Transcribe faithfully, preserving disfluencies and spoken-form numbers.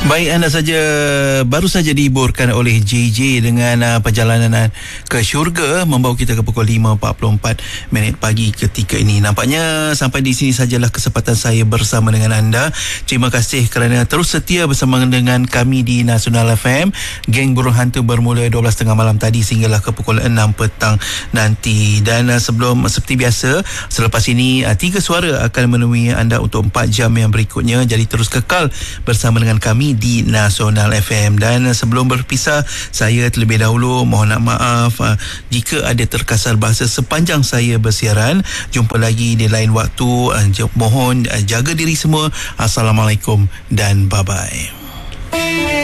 Baik, anda saja baru saja dihiburkan oleh J J dengan uh, perjalanan ke syurga, membawa kita ke pukul lima empat puluh empat minit pagi ketika ini. Nampaknya sampai di sini sajalah kesempatan saya bersama dengan anda. Terima kasih kerana terus setia bersama dengan kami di Nasional F M. Geng Burung Hantu bermula dua belas tiga puluh malam tadi sehinggalah ke pukul enam petang nanti. Dan uh, sebelum seperti biasa, selepas ini uh, tiga suara akan menemui anda untuk empat jam yang berikutnya. Jadi terus kekal bersama dengan kami di Nasional F M. Dan sebelum berpisah, saya terlebih dahulu mohon maaf uh, jika ada terkasar bahasa sepanjang saya bersiaran. Jumpa lagi di lain waktu. uh, Mohon uh, jaga diri semua. Assalamualaikum dan bye-bye.